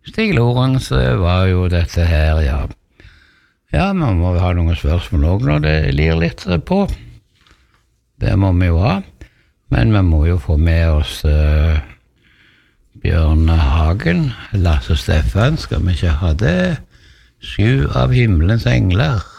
Stig Lorentz var jo dette her, ja. Ja, man må ha noen spørsmål også når det lir litt på. Det må vi jo ha. Men vi må jo få med oss Bjørn Hagen, Lasse Steffen, skal vi ikke ha det? 7 av himmelens engler.